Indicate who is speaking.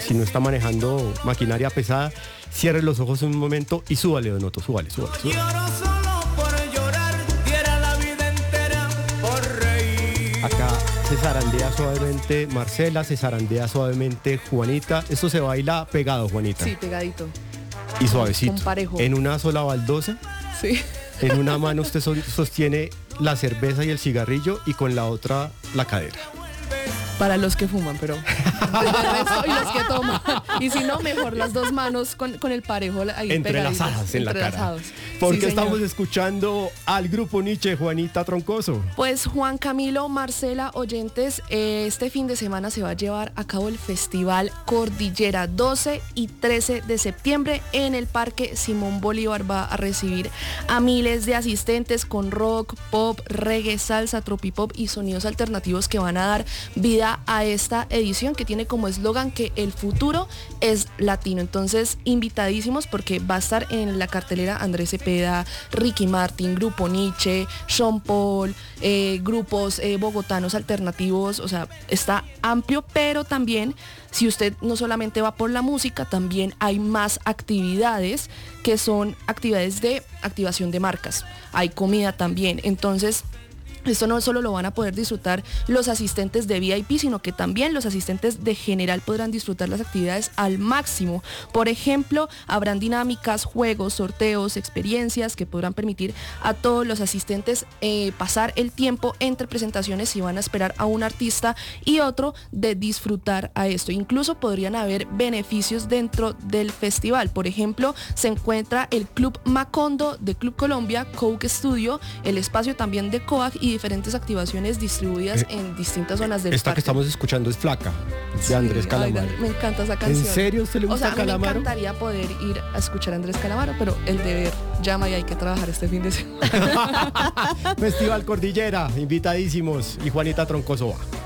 Speaker 1: si no está manejando maquinaria pesada, cierre los ojos un momento y súbale, Don Otto, súbale.
Speaker 2: Lloro solo por llorar, diera la vida entera por reír.
Speaker 1: Acá se zarandea suavemente Marcela, se zarandea suavemente Juanita. Esto se baila pegado, Juanita.
Speaker 3: Sí, pegadito.
Speaker 1: Y suavecito.
Speaker 3: Con parejo.
Speaker 1: En una sola baldosa,
Speaker 3: Sí.
Speaker 1: en una mano usted sostiene la cerveza y el cigarrillo y con la otra la cadera.
Speaker 3: Para los que fuman, pero de resto, y los que toman. Y si no, mejor las dos manos con el parejo ahí
Speaker 1: Entrelazadas
Speaker 3: pegaditas,
Speaker 1: en la cara.
Speaker 3: entrelazados.
Speaker 1: ¿Por
Speaker 3: Sí,
Speaker 1: qué
Speaker 3: señor.
Speaker 1: estamos escuchando al grupo Nietzsche, Juanita Troncoso?
Speaker 3: Pues Juan Camilo, Marcela, oyentes, este fin de semana se va a llevar a cabo el Festival Cordillera 12 y 13 de septiembre en el Parque Simón Bolívar. Va a recibir a miles de asistentes con rock, pop, reggae, salsa, tropipop y sonidos alternativos que van a dar vida a esta edición, que tiene como eslogan que el futuro es latino. Entonces, invitadísimos, porque va a estar en la cartelera Andrés Cepeda, Ricky Martin, Grupo Nietzsche, Sean Paul, grupos bogotanos alternativos. O sea, está amplio, pero también, si usted no solamente va por la música, también hay más actividades que son actividades de activación de marcas. Hay comida también. Entonces, esto no solo lo van a poder disfrutar los asistentes de VIP, sino que también los asistentes de general podrán disfrutar las actividades al máximo. Por ejemplo, habrán dinámicas, juegos, sorteos, experiencias que podrán permitir a todos los asistentes pasar el tiempo entre presentaciones si van a esperar a un artista y otro, de disfrutar a esto. Incluso podrían haber beneficios dentro del festival. Por ejemplo, se encuentra el Club Macondo de Club Colombia, Coke Studio, el espacio también de Coag y diferentes activaciones distribuidas en distintas zonas del
Speaker 1: Esta
Speaker 3: parque.
Speaker 1: que estamos escuchando es Flaca, de
Speaker 3: Sí,
Speaker 1: Andrés
Speaker 3: ay,
Speaker 1: Calamaro.
Speaker 3: me encanta esa canción.
Speaker 1: ¿En serio a usted le gusta
Speaker 3: O sea, me
Speaker 1: Calamaro?
Speaker 3: encantaría poder ir a escuchar a Andrés Calamaro, pero el deber llama y hay que trabajar este fin de semana.
Speaker 1: Festival Cordillera, invitadísimos, y Juanita Troncoso va.